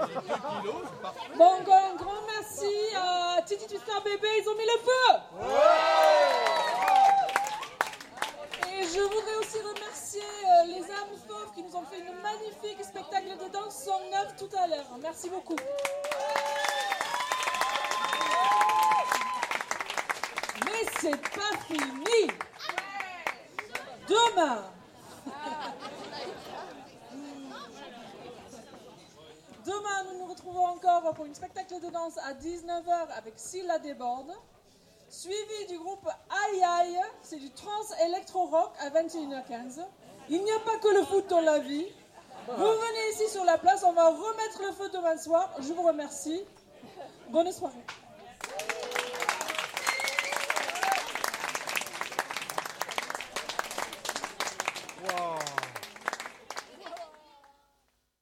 Bon, encore un grand merci à Titi Twister Bébé, ils ont mis le feu. Et je voudrais aussi remercier les âmes fauves qui nous ont fait une magnifique spectacle de danse son neuf tout à l'heure. Merci beaucoup. Mais c'est pas fini. Demain, nous nous retrouvons encore pour une spectacle de danse à 19h avec Silla Déborde, suivi du groupe Aïe Aïe, c'est du trance électro-rock à 21h15. Il n'y a pas que le foot dans la vie. Vous venez ici sur la place, on va remettre le feu demain soir. Je vous remercie. Bonne soirée.